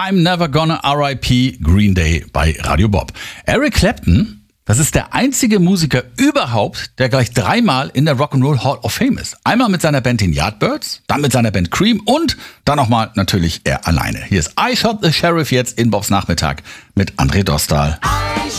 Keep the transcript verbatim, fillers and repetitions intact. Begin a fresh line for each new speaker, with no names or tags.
I'm Never Gonna R I P Green Day bei Radio Bob. Eric Clapton, das ist der einzige Musiker überhaupt, der gleich dreimal in der Rock'n'Roll Hall of Fame ist. Einmal mit seiner Band den Yardbirds, dann mit seiner Band Cream und dann nochmal natürlich er alleine. Hier ist I Shot the Sheriff jetzt in Bobs Nachmittag mit André Dostal.